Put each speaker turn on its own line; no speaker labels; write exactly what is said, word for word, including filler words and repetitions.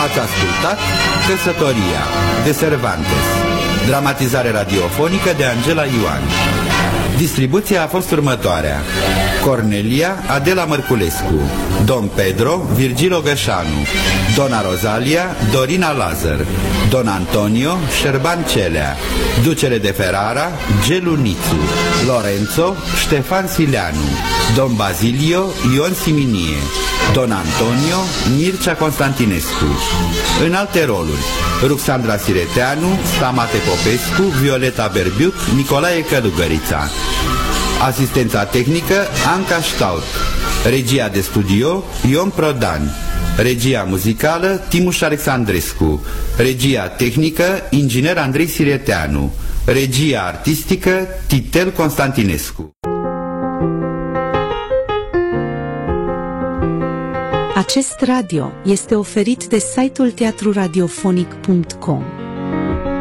Ați ascultat Căsătoria de Cervantes, dramatizare radiofonică de Angela Ioan. Distribuția a fost următoarea: Cornelia, Adela Mărculescu, Don Pedro, Virgil Ogășanu, Dona Rozalia, Dorina Lazar, Don Antonio, Șerban Celea, Ducele de Ferrara, Gelu Nițu, Lorenzo, Ștefan Sileanu, Don Bazilio, Ion Siminie, Don Antonio, Mircea Constantinescu. În alte roluri: Ruxandra Sireteanu, Stamate Popescu, Violeta Berbiuc, Nicolae Călugărița. Asistența tehnică Anca Staut. Regia de studio Ion Prodan. Regia muzicală Timuș Alexandrescu. Regia tehnică inginer Andrei Sireteanu. Regia artistică Titel Constantinescu.
Acest radio este oferit de site-ul teatru radiofonic punct com.